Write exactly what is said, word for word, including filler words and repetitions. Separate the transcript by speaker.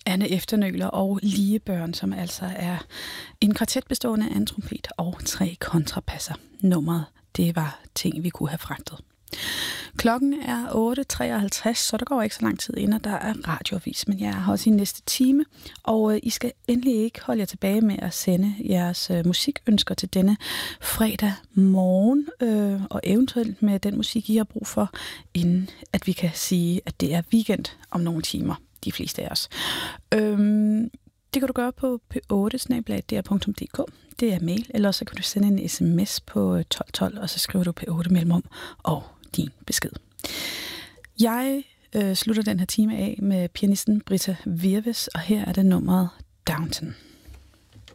Speaker 1: Anne Efternøler og Ligebørn, som altså er en kvartet bestående af en trompet og tre kontrapasser. Nummeret, det var ting, vi kunne have fragtet. Klokken er otte treoghalvtreds, så der går ikke så lang tid inden, der er radioavis, men jeg er også i næste time, og øh, I skal endelig ikke holde jer tilbage med at sende jeres øh, musikønsker til denne fredag morgen, øh, og eventuelt med den musik, I har brug for, inden at vi kan sige, at det er weekend om nogle timer, de fleste af os. Øhm, det kan du gøre på p otte snabel-a d r punktum d k. Det er mail, eller så kan du sende en sms på tolv tolv, og så skriver du p otte mellemrum og din besked. Jeg øh, slutter den her time af med pianisten Britta Virves, og her er det nummeret Downton.